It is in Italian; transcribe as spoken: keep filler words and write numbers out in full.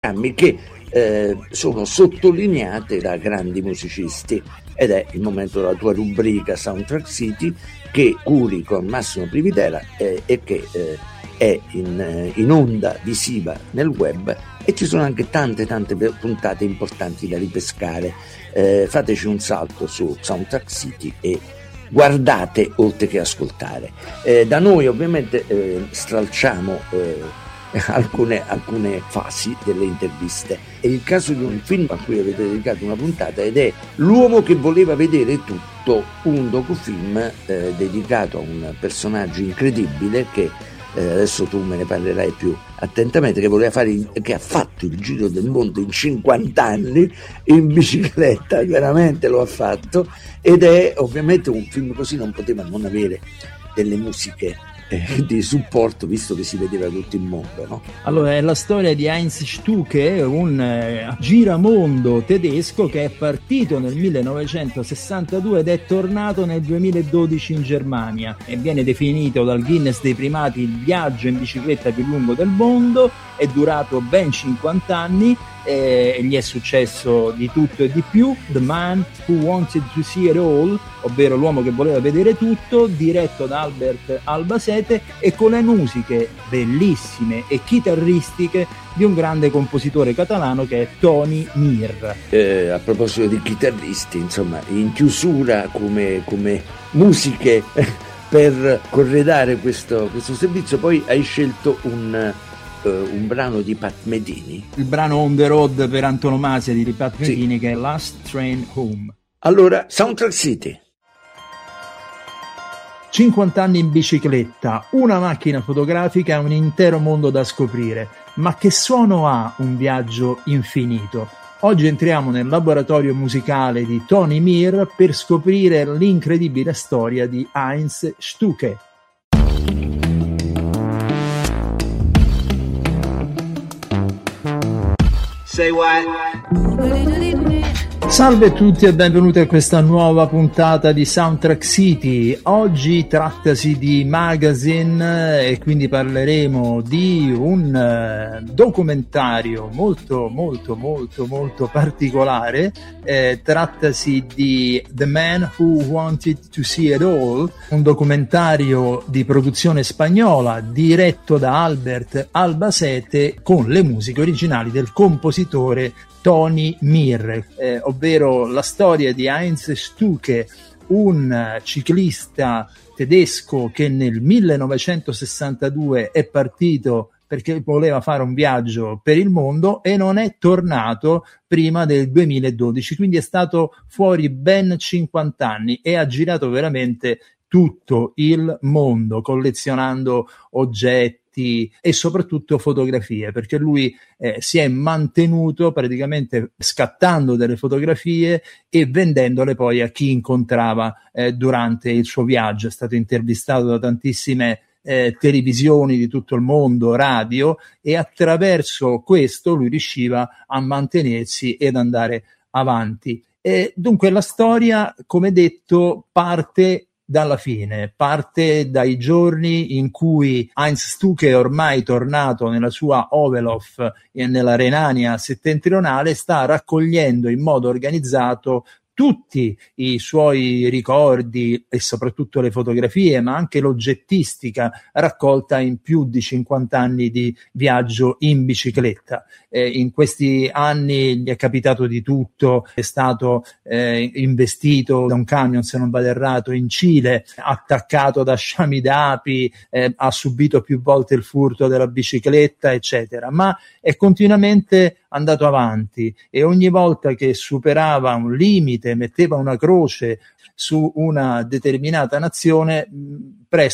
programmi che eh, sono sottolineate da grandi musicisti, ed è il momento della tua rubrica Soundtrack City, che curi con Massimo Privitera eh, e che eh, è in, in onda visiva nel web, e ci sono anche tante tante puntate importanti da ripescare. Eh, fateci un salto su Soundtrack City e guardate oltre che ascoltare. Eh, da noi ovviamente eh, stralciamo eh, alcune, alcune fasi delle interviste. È il caso di un film a cui avete dedicato una puntata, ed è L'uomo che voleva vedere tutto, un docufilm eh, dedicato a un personaggio incredibile che eh, adesso tu me ne parlerai più attentamente, che voleva fare, che ha fatto il giro del mondo in cinquanta anni in bicicletta, veramente lo ha fatto, ed è ovviamente un film così non poteva non avere delle musiche eh, di supporto, visto che si vedeva tutto il mondo, no? Allora, è la storia di Heinz Stuke, un eh, giramondo tedesco che è partito nel millenovecentosessantadue ed è tornato nel duemiladodici in Germania, e viene definito dal Guinness dei primati il viaggio in bicicletta più lungo del mondo. È durato ben cinquanta anni e gli è successo di tutto e di più. The Man Who Wanted to See It All, ovvero l'uomo che voleva vedere tutto, diretto da Albert Albasete e con le musiche bellissime e chitarristiche di un grande compositore catalano che è Toni Mir. Eh, a proposito di chitarristi, insomma, in chiusura come, come musiche per corredare questo, questo servizio, poi hai scelto un Uh, un brano di Pat Metheny, il brano on the road per antonomasia di Pat Metheny, sì, che è Last Train Home. Allora, Soundtrack City. cinquanta anni in bicicletta, una macchina fotografica e un intero mondo da scoprire. Ma che suono ha un viaggio infinito? Oggi entriamo nel laboratorio musicale di Toni Mir per scoprire l'incredibile storia di Heinz Stuke. Say what? Salve a tutti e benvenuti a questa nuova puntata di Soundtrack City. Oggi trattasi di magazine e quindi parleremo di un documentario molto molto molto molto particolare. Eh, trattasi di The Man Who Wanted to See It All, un documentario di produzione spagnola diretto da Albert Albasete con le musiche originali del compositore Toni Mir, eh, ovvero la storia di Heinz Stuke, un ciclista tedesco che nel millenovecentosessantadue è partito perché voleva fare un viaggio per il mondo e non è tornato prima del duemiladodici, quindi è stato fuori ben cinquanta anni e ha girato veramente tutto il mondo, collezionando oggetti e soprattutto fotografie, perché lui eh, si è mantenuto praticamente scattando delle fotografie e vendendole poi a chi incontrava eh, durante il suo viaggio. È stato intervistato da tantissime eh, televisioni di tutto il mondo, radio, e attraverso questo lui riusciva a mantenersi ed andare avanti. E dunque la storia, come detto, parte dalla fine, parte dai giorni in cui Heinz Stuke, ormai tornato nella sua Oberhof e nella Renania settentrionale, sta raccogliendo in modo organizzato tutti i suoi ricordi e soprattutto le fotografie, ma anche l'oggettistica raccolta in più di cinquanta anni di viaggio in bicicletta. Eh, in questi anni gli è capitato di tutto, è stato eh, investito da un camion, se non vado errato, in Cile, attaccato da sciami d'api, eh, ha subito più volte il furto della bicicletta, eccetera, ma è continuamente andato avanti e ogni volta che superava un limite, metteva una croce su una determinata nazione, presto